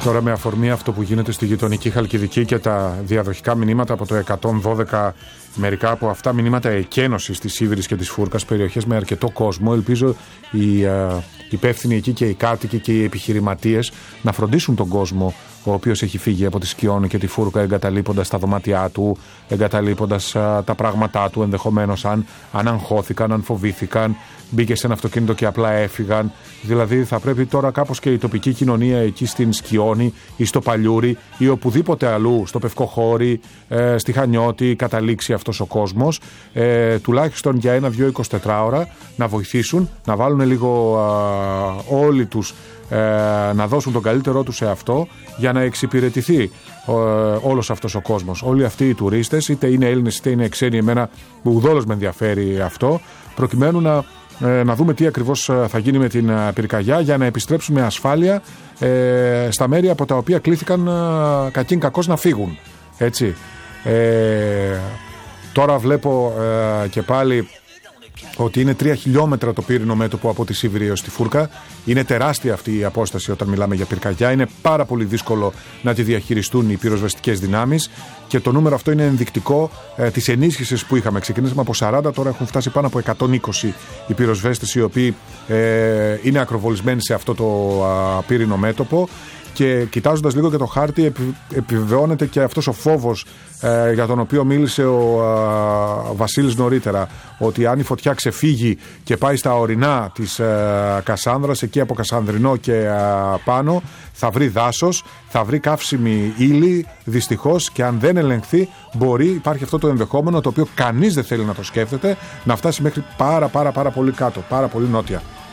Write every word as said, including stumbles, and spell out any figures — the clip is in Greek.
Τώρα με αφορμή αυτό που γίνεται στη γειτονική Χαλκιδική και τα διαδοχικά μηνύματα από το εκατόν δώδεκα, μερικά από αυτά μηνύματα εκένωσης της Σίβηρης και της Φούρκας, περιοχές με αρκετό κόσμο, ελπίζω οι uh, υπεύθυνοι εκεί και οι κάτοικοι και οι επιχειρηματίες να φροντίσουν τον κόσμο ο οποίος έχει φύγει από τη Σκιώνη και τη Φούρκα, εγκαταλείποντας τα δωμάτια του, εγκαταλείποντας uh, τα πράγματά του, ενδεχομένως αν, αν αγχώθηκαν, αν φοβήθηκαν, μπήκε σε ένα αυτοκίνητο και απλά έφυγαν. Δηλαδή θα πρέπει τώρα κάπως και η τοπική κοινωνία εκεί στην Σκιώνη ή στο Παλιούρι ή οπουδήποτε αλλού, στο Πευκοχώρι, ε, στη Χανιώτη, καταλήξει αυτός ο κόσμος, ε, τουλάχιστον για ένα, δυο, εικοσιτέσσερις ώρα να βοηθήσουν, να βάλουν λίγο α, όλοι τους, ε, να δώσουν τον καλύτερό τους σε αυτό για να εξυπηρετηθεί ε, όλος αυτός ο κόσμος. Όλοι αυτοί οι τουρίστες, είτε είναι Έλληνες είτε είναι ξένοι, εμένα ουδόλως με ενδιαφέρει αυτό, προκειμένου να να δούμε τι ακριβώς θα γίνει με την πυρκαγιά για να επιστρέψουμε ασφάλεια ε, στα μέρη από τα οποία κλήθηκαν ε, κακήν κακώς να φύγουν. Έτσι. Ε, τώρα βλέπω ε, και πάλι ότι είναι τρία χιλιόμετρα το πύρινο μέτωπο από τη Σίβηρη έως τη Φούρκα. Είναι τεράστια αυτή η απόσταση όταν μιλάμε για πυρκαγιά. Είναι πάρα πολύ δύσκολο να τη διαχειριστούν οι πυροσβεστικές δυνάμεις και το νούμερο αυτό είναι ενδεικτικό ε, της ενίσχυσης που είχαμε. Ξεκινήσαμε από σαράντα, τώρα έχουν φτάσει πάνω από εκατόν είκοσι οι πυροσβέστες οι οποίοι ε, είναι ακροβολισμένοι σε αυτό το α, πύρινο μέτωπο. Και κοιτάζοντας λίγο και το χάρτη, επι, επιβεβαιώνεται και αυτός ο φόβος ε, για τον οποίο μίλησε ο ε, Βασίλης νωρίτερα, ότι αν η φωτιά ξεφύγει και πάει στα ορεινά της ε, Κασάνδρας, εκεί από Κασανδρινό και ε, πάνω, θα βρει δάσος, θα βρει καύσιμη ύλη, δυστυχώς, και αν δεν ελεγχθεί μπορεί, υπάρχει αυτό το ενδεχόμενο, το οποίο κανείς δεν θέλει να το σκέφτεται, να φτάσει μέχρι πάρα πάρα πάρα πολύ κάτω, πάρα πολύ νότια.